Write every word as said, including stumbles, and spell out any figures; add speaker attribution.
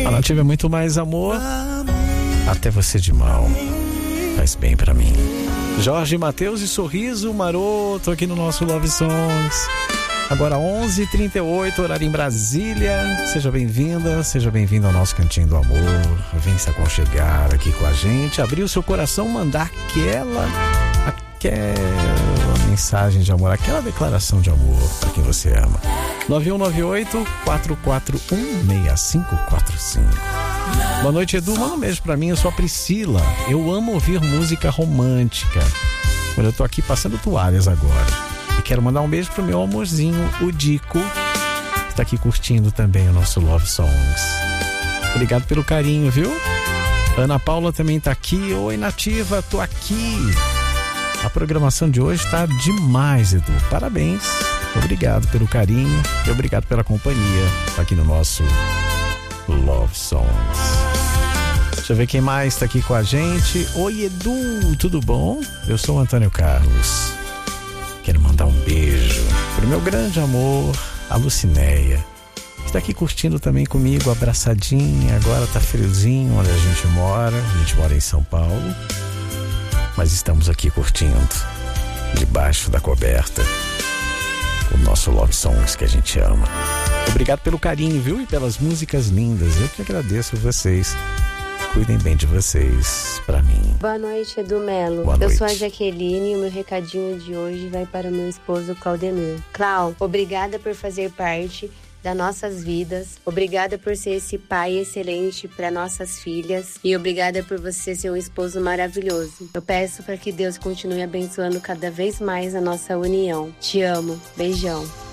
Speaker 1: A nativa é muito mais amor. Até você de mal faz bem pra mim. Jorge Mateus e Sorriso Maroto aqui no nosso Love Songs. Agora onze e trinta e oito, horário em Brasília. Seja bem-vinda, seja bem-vindo ao nosso Cantinho do Amor. Vem se aconchegar aqui com a gente, abrir o seu coração, mandar aquela, aquela mensagem de amor, aquela declaração de amor para quem você ama. nove um nove oito, quatro quatro um, seis cinco quatro cinco. Boa noite, Edu. Manda um beijo pra mim, eu sou a Priscila. Eu amo ouvir música romântica. Olha, eu tô aqui passando toalhas agora. E quero mandar um beijo pro meu amorzinho, o Dico, que tá aqui curtindo também o nosso Love Songs. Obrigado pelo carinho, viu? Ana Paula também tá aqui. Oi, Nativa, tô aqui. A programação de hoje tá demais, Edu. Parabéns. Obrigado pelo carinho e obrigado pela companhia aqui no nosso Love Songs. Deixa eu ver quem mais tá aqui com a gente. Oi, Edu, tudo bom? Eu sou o Antônio Carlos. Quero mandar um beijo pro meu grande amor, a Lucinéia, que tá aqui curtindo também comigo, abraçadinha. Agora tá friozinho onde a gente mora. A gente mora em São Paulo, mas estamos aqui curtindo debaixo da coberta o nosso Love Songs que a gente ama. Obrigado pelo carinho, viu? E pelas músicas lindas. Eu que agradeço vocês. Cuidem bem de vocês, pra mim.
Speaker 2: Boa noite, Edu Melo.
Speaker 1: Boa noite.
Speaker 2: Eu sou a Jaqueline e o meu recadinho de hoje vai para o meu esposo, Claudemir. Clau, obrigada por fazer parte das nossas vidas. Obrigada por ser esse pai excelente para nossas filhas. E obrigada por você ser um esposo maravilhoso. Eu peço para que Deus continue abençoando cada vez mais a nossa união. Te amo. Beijão.